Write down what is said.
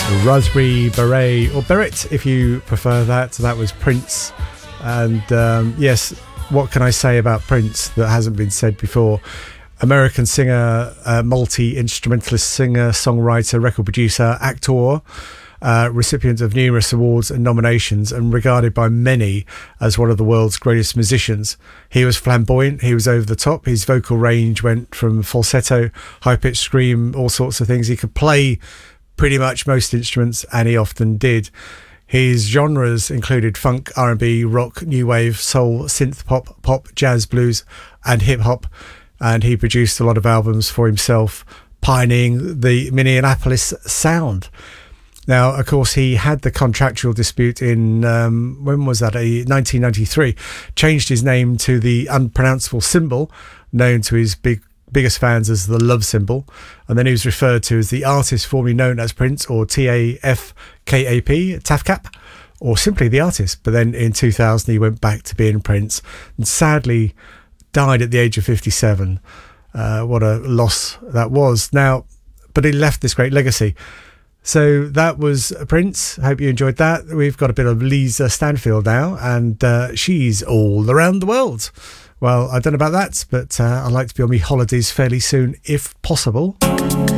Raspberry Beret, or Beret if you prefer that. That was Prince. And yes, what can I say about Prince that hasn't been said before? American singer, multi-instrumentalist singer, songwriter, record producer, actor, recipient of numerous awards and nominations, and regarded by many as one of the world's greatest musicians. He was flamboyant, he was over the top, his vocal range went from falsetto, high-pitched scream, all sorts of things. He could play pretty much most instruments, and he often did. His genres included funk, R&B, rock, new wave, soul, synth pop, pop, jazz, blues, and hip-hop. And he produced a lot of albums for himself, pioneering the Minneapolis sound. Now, of course, he had the contractual dispute in, when was that? 1993. Changed his name to the unpronounceable symbol, known to his biggest fans as the Love Symbol. And then he was referred to as the artist formerly known as Prince, or TAFKAP, TAFKAP, or simply the artist. But then in 2000, he went back to being Prince, and sadly died at the age of 57. What a loss that was. Now, but he left this great legacy. So that was Prince. Hope you enjoyed that. We've got a bit of Lisa Stanfield now, and she's all around the world. Well, I don't know about that, but I'd like to be on my holidays fairly soon, if possible.